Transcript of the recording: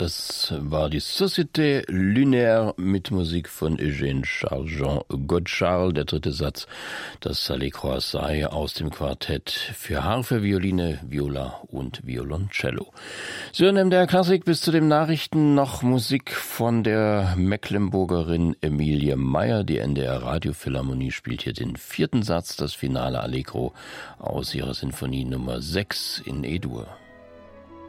Das war die Société Lunaire mit Musik von Eugène Charles-Jean Godchal. Der dritte Satz, das Allegro assai aus dem Quartett für Harfe, Violine, Viola und Violoncello. So, in MDR Klassik bis zu den Nachrichten noch Musik von der Mecklenburgerin Emilie Meyer. Die NDR Radiophilharmonie spielt hier den vierten Satz, das Finale Allegro aus ihrer Sinfonie Nummer 6 in E-Dur.